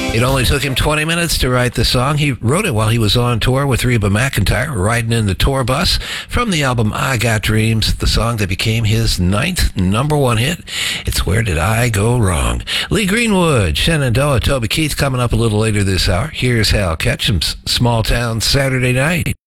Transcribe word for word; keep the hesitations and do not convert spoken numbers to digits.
It only took him twenty minutes to write the song. He wrote it while he was on tour with Reba McEntire, riding in the tour bus. From the album I Got Dreams, the song that became his ninth number one hit. It's Where Did I Go Wrong? Lee Greenwood, Shenandoah, Toby Keith coming up a little later this hour. Here's Hal Ketchum's Small Town Saturday Night.